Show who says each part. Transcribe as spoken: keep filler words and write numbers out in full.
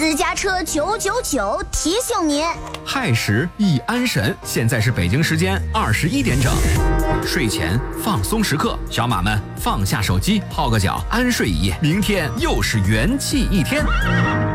Speaker 1: 私家车九九九提醒您，
Speaker 2: 亥时易安神，现在是北京时间二十一点整，睡前放松时刻，小马们放下手机，泡个脚，安睡一夜，明天又是元气一天。